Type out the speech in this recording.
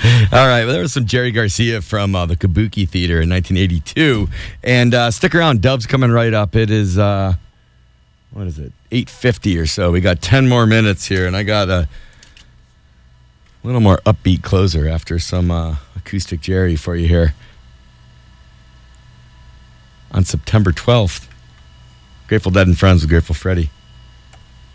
All right. Well, there was some Jerry Garcia from the Kabuki Theater in 1982. And stick around. Dub's coming right up. It is, what is it, 8:50 or so. We got 10 more minutes here, and I got a little more upbeat closer after some acoustic Jerry for you here. On September 12th, Grateful Dead and Friends with Grateful Freddy.